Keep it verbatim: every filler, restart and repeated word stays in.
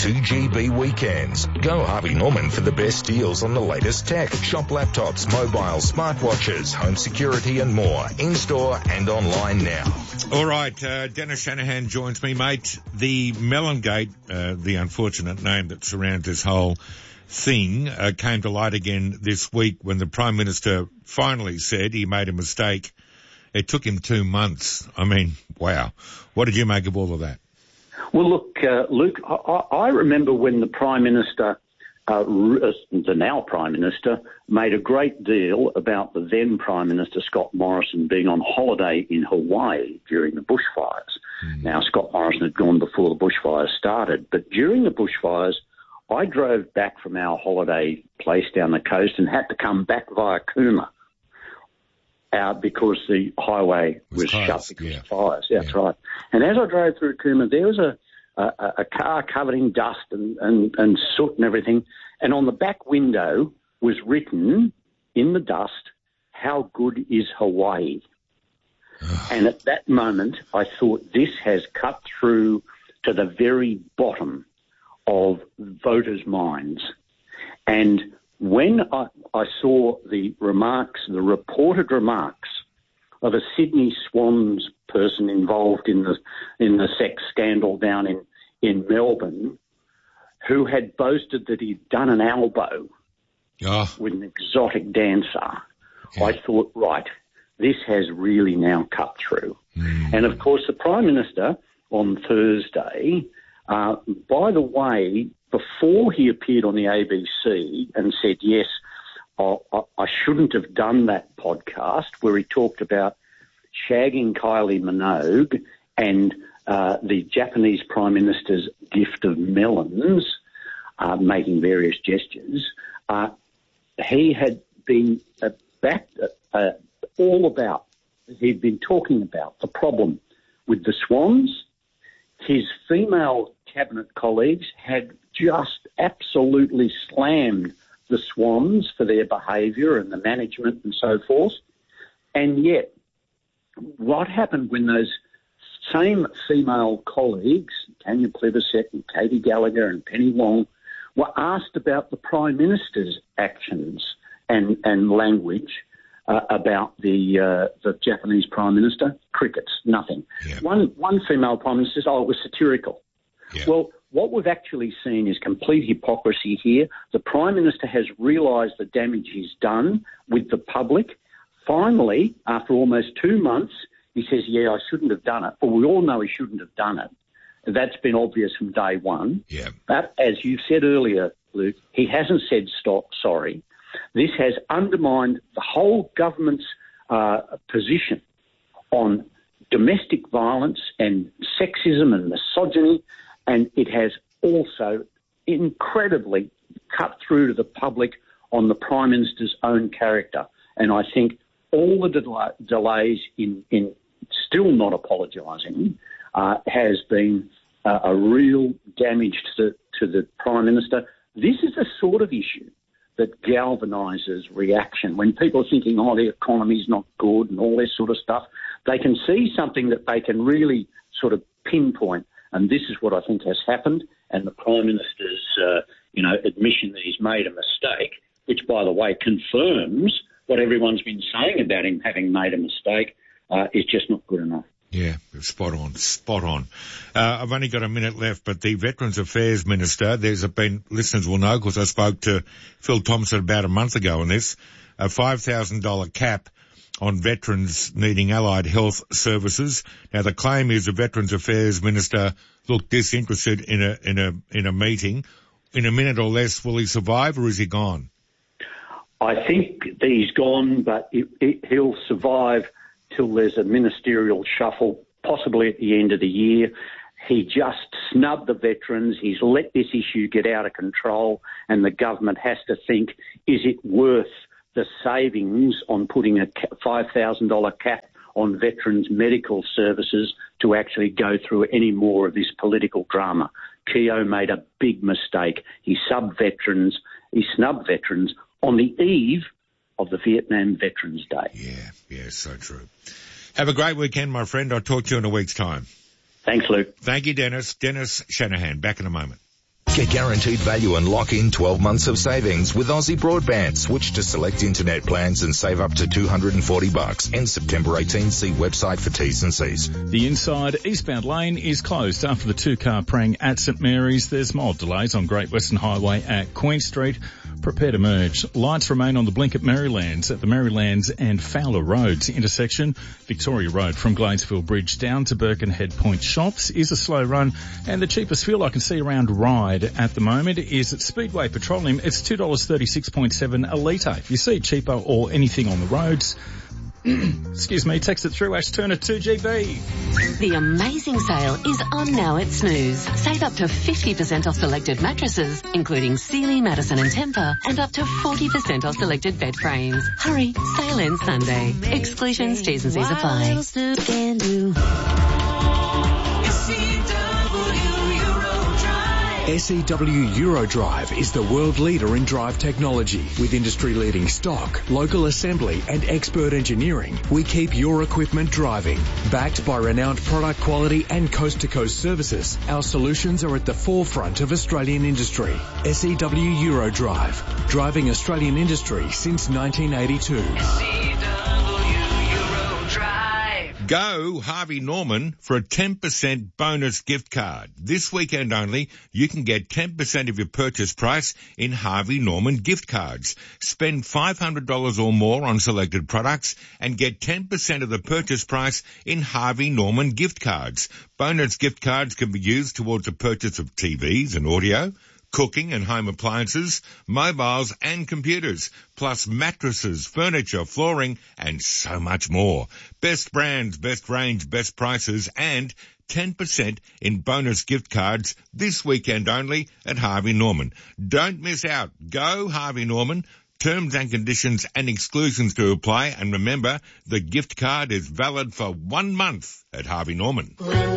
two G B weekends. Go Harvey Norman for the best deals on the latest tech. Shop laptops, mobiles, smartwatches, home security and more. In-store and online now. All right, uh, Dennis Shanahan joins me, mate. The Mellongate, uh, the unfortunate name that surrounds this whole thing, uh, came to light again this week when the Prime Minister finally said he made a mistake. It took him two months. I mean, wow. What did you make of all of that? Well, look, uh, Luke, I, I remember when the Prime Minister, uh, the now Prime Minister, made a great deal about the then Prime Minister, Scott Morrison, being on holiday in Hawaii during the bushfires. Mm. Now, Scott Morrison had gone before the bushfires started, but during the bushfires, I drove back from our holiday place down the coast and had to come back via Cooma. Uh, because the highway was, was shut because yeah. of fires. Yeah, that's yeah. right. And as I drove through Cooma, there was a, a, a car covered in dust and, and, and soot and everything. And on the back window was written in the dust, "How good is Hawaii?" And at that moment, I thought this has cut through to the very bottom of voters' minds. And when I, I saw the remarks, the reported remarks of a Sydney Swans person involved in the in the sex scandal down in, in Melbourne, who had boasted that he'd done an elbow oh. with an exotic dancer, yeah. I thought, right, this has really now cut through. Mm. And, of course, the Prime Minister on Thursday, uh, by the way, before he appeared on the A B C and said, yes, I, I shouldn't have done that podcast where he talked about shagging Kylie Minogue and uh, the Japanese Prime Minister's gift of melons, uh, making various gestures, uh, he had been uh, back, uh, all about, he'd been talking about the problem with the Swans. His female cabinet colleagues had just absolutely slammed the Swans for their behaviour and the management and so forth. And yet, what happened when those same female colleagues, Tanya Plibersek and Katie Gallagher and Penny Wong, were asked about the Prime Minister's actions and, and language uh, about the uh, the Japanese Prime Minister? Crickets, nothing. Yeah. One, one female Prime Minister says, oh, it was satirical. Yeah. Well, what we've actually seen is complete hypocrisy here. The Prime Minister has realised the damage he's done with the public. Finally, after almost two months, he says, yeah, I shouldn't have done it. Well, we all know he shouldn't have done it. That's been obvious from day one. Yeah. But as you said earlier, Luke, he hasn't said stop, sorry. This has undermined the whole government's uh, position on domestic violence and sexism and misogyny, and it has also incredibly cut through to the public on the Prime Minister's own character. And I think all the del- delays in, in still not apologising uh, has been uh, a real damage to the, to the Prime Minister. This is the sort of issue that galvanises reaction. When people are thinking, oh, the economy's not good and all this sort of stuff, they can see something that they can really sort of pinpoint. And this is what I think has happened. And the Prime Minister's, uh, you know, admission that he's made a mistake, which, by the way, confirms what everyone's been saying about him having made a mistake, uh, is just not good enough. Yeah, spot on, spot on. Uh, I've only got a minute left, but the Veterans Affairs Minister, there's been, listeners will know, because I spoke to Phil Thompson about a month ago on this, a five thousand dollars cap on veterans needing allied health services. Now, the claim is the Veterans Affairs Minister looked disinterested in a, in a, in a meeting. In a minute or less, will he survive or is he gone? I think that he's gone, but it, it, he'll survive till there's a ministerial shuffle, possibly at the end of the year. He just snubbed the veterans. He's let this issue get out of control, and the government has to think, is it worth the savings on putting a five thousand dollars cap on veterans' medical services to actually go through any more of this political drama? Keogh made a big mistake. He subbed veterans, he snubbed veterans on the eve of the Vietnam Veterans Day. Yeah, yeah, so true. Have a great weekend, my friend. I'll talk to you in a week's time. Thanks, Luke. Thank you, Dennis. Dennis Shanahan. Back in a moment. Get guaranteed value and lock in twelve months of savings with Aussie Broadband. Switch to select internet plans and save up to two hundred forty bucks. End September eighteenth. See website for T's and C's. The inside eastbound lane is closed after the two-car prang at St Mary's. There's mild delays on Great Western Highway at Queen Street. Prepare to merge. Lights remain on the blink at Marylands at the Marylands and Fowler Roads intersection. Victoria Road from Gladesville Bridge down to Birkenhead Point Shops is a slow run, and the cheapest fuel I can see around Ryde at the moment is at Speedway Petroleum. It's two dollars thirty-six point seven a litre. If you see cheaper or anything on the roads, excuse me, text it through Ash Turner two G B. The amazing sale is on now at Snooze. Save up to fifty percent off selected mattresses, including Sealy, Madison and Tempur, and up to forty percent off selected bed frames. Hurry, sale ends Sunday. Exclusions, T's and C's apply. S E W Eurodrive is the world leader in drive technology. With industry-leading stock, local assembly and expert engineering, we keep your equipment driving. Backed by renowned product quality and coast-to-coast services, our solutions are at the forefront of Australian industry. S E W Eurodrive, driving Australian industry since nineteen eighty-two. S E W Eurodrive. Go Harvey Norman for a ten percent bonus gift card. This weekend only, you can get ten percent of your purchase price in Harvey Norman gift cards. Spend five hundred dollars or more on selected products and get ten percent of the purchase price in Harvey Norman gift cards. Bonus gift cards can be used towards the purchase of T Vs and audio, cooking and home appliances, mobiles and computers, plus mattresses, furniture, flooring, and so much more. Best brands, best range, best prices, and ten percent in bonus gift cards this weekend only at Harvey Norman. Don't miss out. Go Harvey Norman. Terms and conditions and exclusions to apply. And remember, the gift card is valid for one month at Harvey Norman.